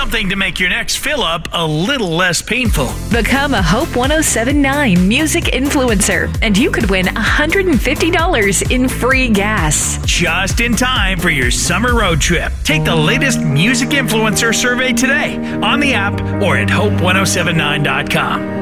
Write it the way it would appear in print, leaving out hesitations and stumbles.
Something to make your next fill up a little less painful. Become a Hope 1079 music influencer, and you could win $150 in free gas. Just in time for your summer road trip. Take the latest music influencer survey today on the app or at hope1079.com.